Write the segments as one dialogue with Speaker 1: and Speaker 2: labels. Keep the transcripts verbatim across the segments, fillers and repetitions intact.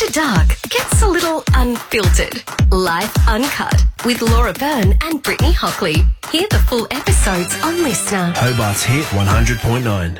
Speaker 1: After Dark gets a little unfiltered. Life Uncut with Laura Byrne and Brittany Hockley. Hear the full episodes on Listener.
Speaker 2: Hobart's Hit one hundred point nine.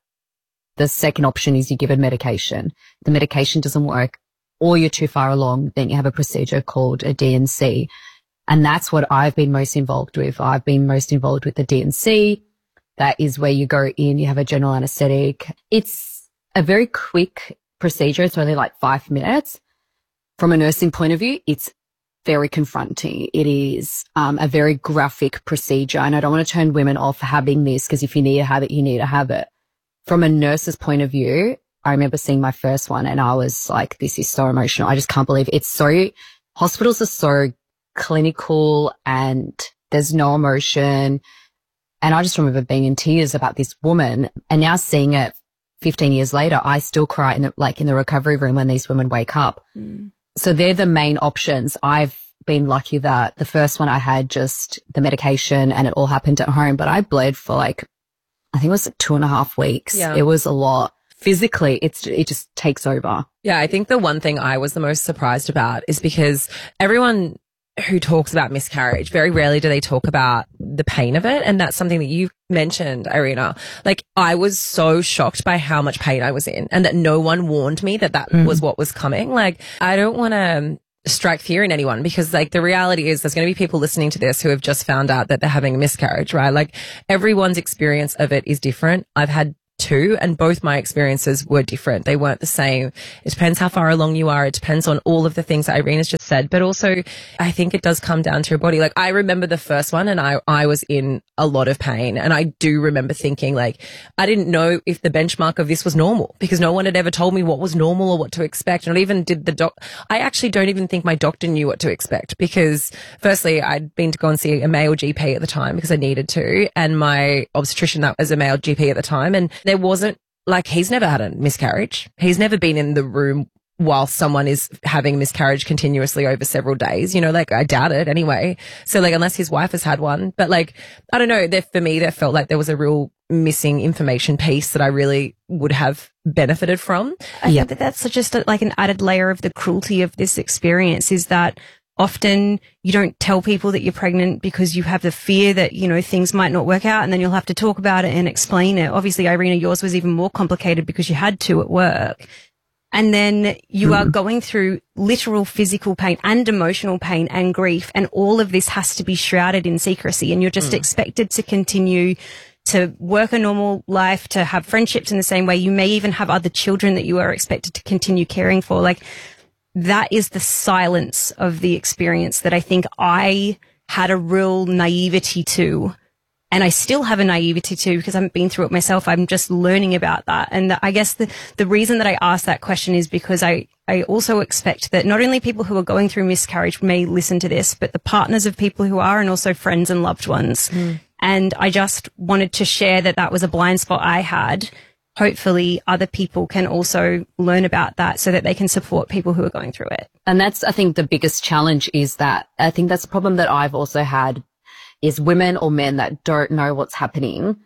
Speaker 3: The second option is you're given medication. The medication doesn't work or you're too far along, then you have a procedure called a D and C. And that's what I've been most involved with. I've been most involved with the D and C. That is where you go in, you have a general anesthetic. It's a very quick procedure. It's only like five minutes. From a nursing point of view, it's very confronting. It is um, a very graphic procedure. And I don't want to turn women off having this, because if you need to have it, you need to have it. From a nurse's point of view, I remember seeing my first one and I was like, this is so emotional. I just can't believe it. It's so, hospitals are so clinical and there's no emotion. And I just remember being in tears about this woman, and now seeing it fifteen years later, I still cry in the, like in the recovery room when these women wake up. Mm. So they're the main options. I've been lucky that the first one I had just the medication and it all happened at home, but I bled for like, I think it was like two and a half weeks. Yeah. It was a lot. Physically, it's, it just takes over.
Speaker 4: Yeah, I think the one thing I was the most surprised about is because everyone who talks about miscarriage, very rarely do they talk about the pain of it. And that's something that you mentioned, Irina. Like, I was so shocked by how much pain I was in and that no one warned me that that mm. was what was coming. Like, I don't want to strike fear in anyone, because like the reality is there's going to be people listening to this who have just found out that they're having a miscarriage, right? Like, everyone's experience of it is different. I've had two, and both my experiences were different. They weren't the same. It depends how far along you are. It depends on all of the things that Irina's just said, but also I think it does come down to your body. Like, I remember the first one and I, I was in a lot of pain, and I do remember thinking like, I didn't know if the benchmark of this was normal, because no one had ever told me what was normal or what to expect. Not even did the doc, I actually don't even think my doctor knew what to expect, because firstly, I'd been to go and see a male G P at the time because I needed to, and my obstetrician that was a male G P at the time, and there wasn't, like, he's never had a miscarriage. He's never been in the room while someone is having a miscarriage continuously over several days. You know, like, I doubt it anyway. So, like, unless his wife has had one. But, like, I don't know. There, for me, there felt like there was a real missing information piece that I really would have benefited from.
Speaker 5: I yep. think that that's just a, like an added layer of the cruelty of this experience, is that often you don't tell people that you're pregnant because you have the fear that, you know, things might not work out, and then you'll have to talk about it and explain it. Obviously, Irina, yours was even more complicated because you had to at work. And then you mm. are going through literal physical pain and emotional pain and grief, and all of this has to be shrouded in secrecy, and you're just mm. expected to continue to work a normal life, to have friendships in the same way. You may even have other children that you are expected to continue caring for. Like, that is the silence of the experience that I think I had a real naivety to. And I still have a naivety to, because I haven't been through it myself. I'm just learning about that. And I guess the, the reason that I asked that question is because I, I also expect that not only people who are going through miscarriage may listen to this, but the partners of people who are, and also friends and loved ones. Mm. And I just wanted to share that that was a blind spot I had. Hopefully other people can also learn about that so that they can support people who are going through it.
Speaker 3: And that's, I think, the biggest challenge is that I think that's a problem that I've also had, is women or men that don't know what's happening,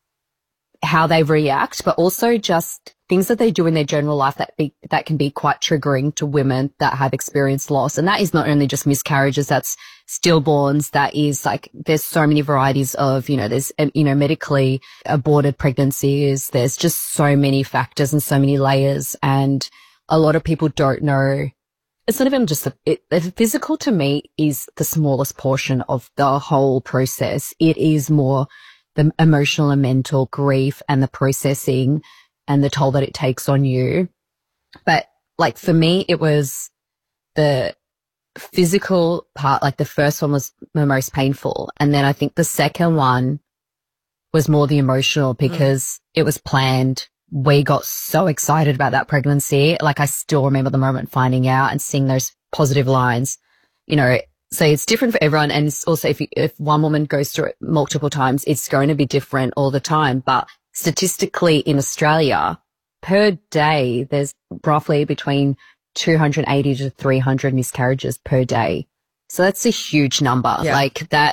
Speaker 3: how they react, but also just things that they do in their general life that be, that can be quite triggering to women that have experienced loss. And that is not only just miscarriages, that's stillborns, that is like, there's so many varieties of, you know, there's, you know, medically aborted pregnancies. There's just so many factors and so many layers. And a lot of people don't know. It's not even just the, it, the physical, to me, is the smallest portion of the whole process. It is more the emotional and mental grief and the processing and the toll that it takes on you. But like, for me, it was the physical part. Like, the first one was the most painful. And then I think the second one was more the emotional, because mm. it was planned. We got so excited about that pregnancy. Like, I still remember the moment finding out and seeing those positive lines, you know. So it's different for everyone. And it's also, if you, if one woman goes through it multiple times, it's going to be different all the time. But statistically in Australia, per day, there's roughly between two hundred eighty to three hundred miscarriages per day. So that's a huge number. Yeah. Like, that,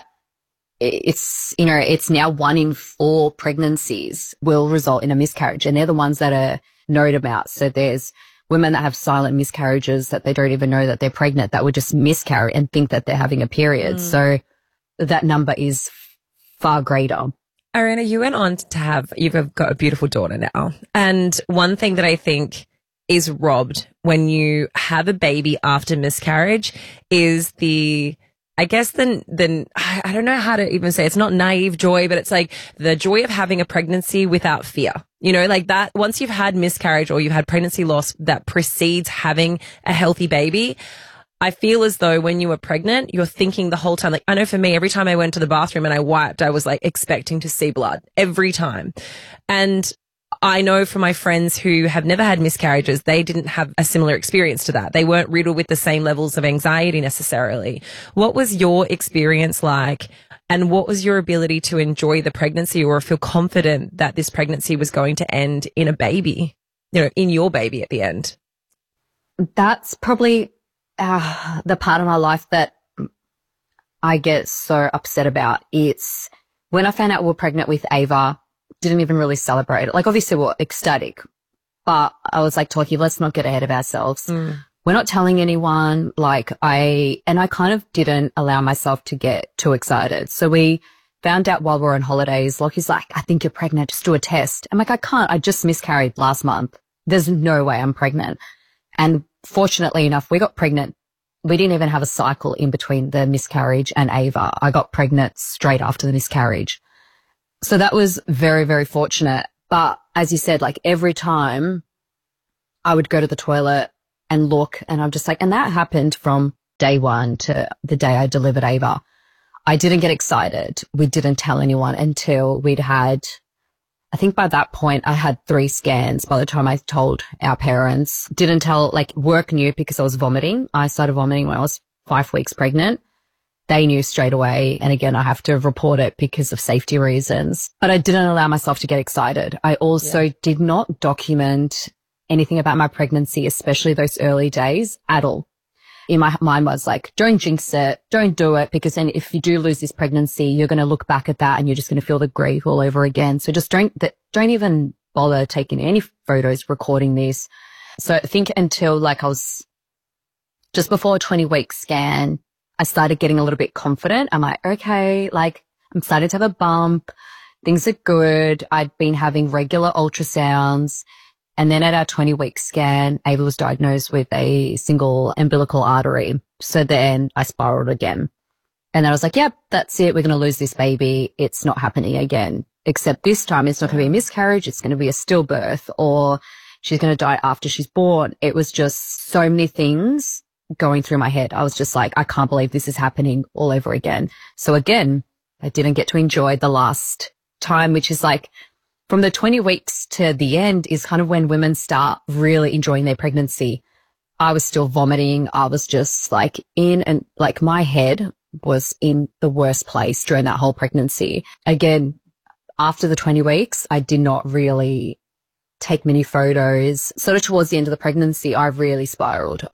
Speaker 3: it's, you know, it's now one in four pregnancies will result in a miscarriage, and they're the ones that are known about. So there's women that have silent miscarriages that they don't even know that they're pregnant that would just miscarry and think that they're having a period. Mm. So that number is far greater.
Speaker 4: Irina, you went on to have, you've got a beautiful daughter now. And one thing that I think is robbed when you have a baby after miscarriage is the, I guess the, the, I don't know how to even say, it's not naive joy, but it's like the joy of having a pregnancy without fear. You know, like that, once you've had miscarriage or you've had pregnancy loss that precedes having a healthy baby, I feel as though when you were pregnant, you're thinking the whole time, like, I know for me, every time I went to the bathroom and I wiped, I was like expecting to see blood every time. And I know from my friends who have never had miscarriages, they didn't have a similar experience to that. They weren't riddled with the same levels of anxiety necessarily. What was your experience like? And what was your ability to enjoy the pregnancy or feel confident that this pregnancy was going to end in a baby, you know, in your baby at the end?
Speaker 3: That's probably uh, the part of my life that I get so upset about. It's when I found out we were pregnant with Ava, didn't even really celebrate it. Like, obviously we're ecstatic, but I was like, Talkie, let's not get ahead of ourselves. Mm. We're not telling anyone. Like I, and I kind of didn't allow myself to get too excited. So we found out while we were on holidays. Lockie's like, I think you're pregnant. Just do a test. I'm like, I can't. I just miscarried last month. There's no way I'm pregnant. And fortunately enough, we got pregnant. We didn't even have a cycle in between the miscarriage and Ava. I got pregnant straight after the miscarriage. So that was very, very fortunate. But as you said, like every time I would go to the toilet and look, and I'm just like, and that happened from day one to the day I delivered Ava. I didn't get excited. We didn't tell anyone until we'd had, I think by that point I had three scans by the time I told our parents. Didn't tell, like work knew because I was vomiting. I started vomiting when I was five weeks pregnant. They knew straight away. And again, I have to report it because of safety reasons. But I didn't allow myself to get excited. I also yeah. did not document anything about my pregnancy, especially those early days at all. In my mind was like, don't jinx it, don't do it, because then if you do lose this pregnancy, you're going to look back at that and you're just going to feel the grief all over again. So just don't, don't even bother taking any photos, recording this. So I think until like I was just before a twenty week scan, I started getting a little bit confident. I'm like, okay, like I'm starting to have a bump. Things are good. I'd been having regular ultrasounds. And then at our twenty week scan, Ava was diagnosed with a single umbilical artery. So then I spiraled again. And then I was like, yep, that's it. We're going to lose this baby. It's not happening again. Except this time it's not going to be a miscarriage. It's going to be a stillbirth, or she's going to die after she's born. It was just so many things going through my head. I was just like, I can't believe this is happening all over again. So again, I didn't get to enjoy the last time, which is like from the twenty weeks to the end is kind of when women start really enjoying their pregnancy. I was still vomiting. I was just like in, and like my head was in the worst place during that whole pregnancy. Again, after the twenty weeks, I did not really take many photos. Sort of towards the end of the pregnancy, I really spiraled.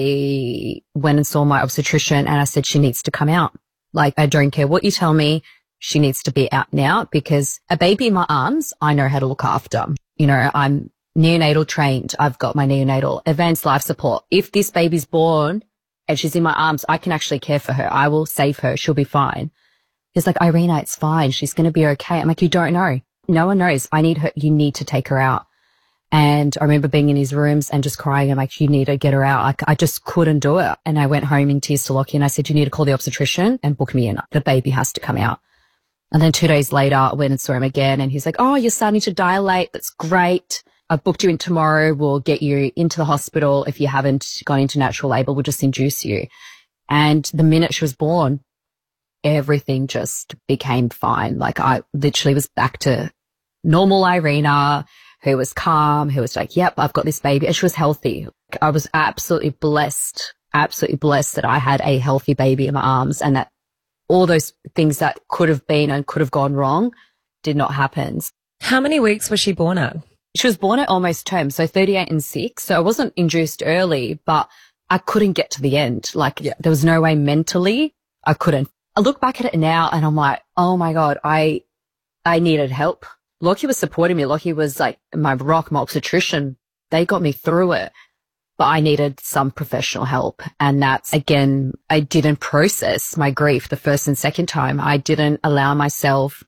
Speaker 3: I went and saw my obstetrician and I said, she needs to come out. Like, I don't care what you tell me. She needs to be out now, because a baby in my arms, I know how to look after. You know, I'm neonatal trained. I've got my neonatal advanced life support. If this baby's born and she's in my arms, I can actually care for her. I will save her. She'll be fine. He's like, Irina, it's fine. She's going to be okay. I'm like, you don't know. No one knows. I need her. You need to take her out. And I remember being in his rooms and just crying. I'm like, you need to get her out. I, I just couldn't do it. And I went home in tears to Lockie and I said, you need to call the obstetrician and book me in. The baby has to come out. And then two days later, I went and saw him again and he's like, oh, you're starting to dilate. That's great. I've booked you in tomorrow. We'll get you into the hospital. If you haven't gone into natural labor, we'll just induce you. And the minute she was born, everything just became fine. Like I literally was back to normal Irina, who was calm, who was like, yep, I've got this baby. And she was healthy. I was absolutely blessed, absolutely blessed that I had a healthy baby in my arms, and that all those things that could have been and could have gone wrong did not happen.
Speaker 4: How many weeks was she born at?
Speaker 3: She was born at almost term, so thirty-eight and six. So I wasn't induced early, but I couldn't get to the end. Like yeah. there was no way mentally I couldn't. I look back at it now and I'm like, oh my God, I, I needed help. Lockie was supporting me. Lockie was like my rock, my obstetrician. They got me through it. but I needed some professional help. And that's, again, I didn't process my grief the first and second time. I didn't allow myself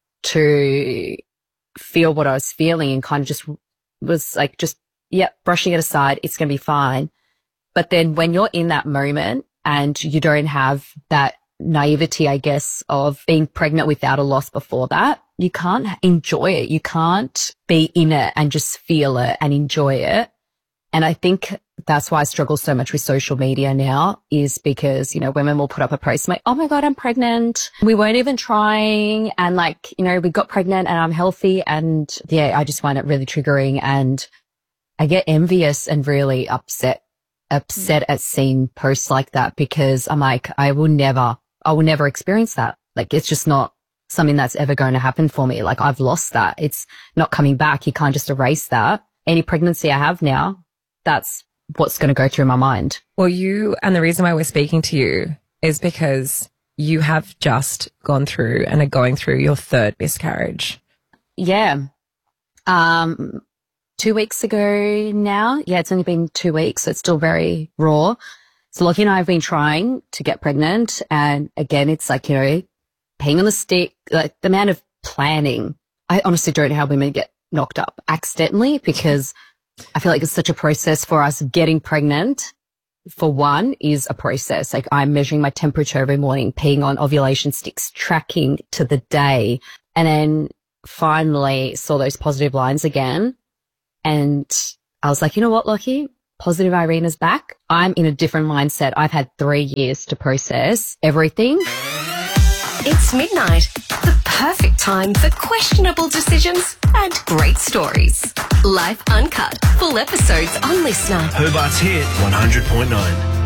Speaker 3: to feel what I was feeling and kind of just was like, just, yeah, brushing it aside. It's going to be fine. But then when you're in that moment and you don't have that naivety, I guess, of being pregnant without a loss before that, you can't enjoy it. You can't be in it and just feel it and enjoy it. And I think that's why I struggle so much with social media now, is because, you know, women will put up a post like, oh my God, I'm pregnant. We weren't even trying. And like, you know, we got pregnant and I'm healthy. And yeah, I just find it really triggering. And I get envious and really upset, upset at seeing posts like that, because I'm like, I will never, I will never experience that. Like, it's just not something that's ever going to happen for me. Like, I've lost that. It's not coming back. You can't just erase that. Any pregnancy I have now, that's what's going to go through my mind.
Speaker 4: Well, you, and the reason why we're speaking to you is because you have just gone through and are going through your third miscarriage.
Speaker 3: Yeah. Um, two weeks ago now. Yeah, it's only been two weeks. So it's still very raw. So Lockie and I have been trying to get pregnant. And again, it's like, you know, peeing on the stick, like the amount of planning. I honestly don't know how women get knocked up accidentally, because I feel like it's such a process for us. Getting pregnant, for one, is a process. Like, I'm measuring my temperature every morning, peeing on ovulation sticks, tracking to the day. And then finally saw those positive lines again. And I was like, you know what, Lockie? Positive Irina's back. I'm in a different mindset. I've had three years to process everything.
Speaker 1: It's midnight, the perfect time for questionable decisions and great stories. Life Uncut, full episodes on Listener.
Speaker 2: Hobart's Hit one hundred point nine.